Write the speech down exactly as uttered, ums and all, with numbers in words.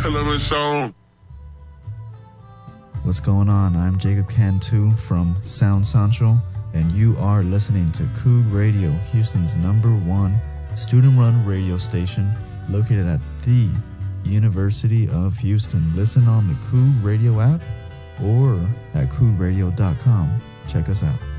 tell them it's on. What's going on? I'm Jacob Cantu from Sound Central, and you are listening to Coog Radio, Houston's number one student-run radio station located at the University of Houston. Listen on the Coog Radio app or at coog radio dot com. Check us out.